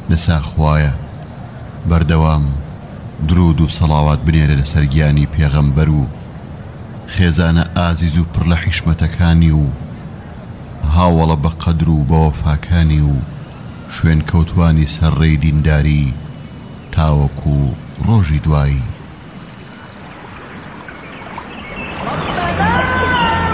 لەسا خوایە بەردەوام درود و سەڵاوات بنێرە لەسەر گیانی پێغەمبەر و خێزانە ئازیز و پڕ لە حیشمەتەکانی و هاوڵە بە قەدر و بە وەفاکانی و شوێن کەوتوانی سەرڕێی دینداری تاوەکو ڕۆژی دوایی.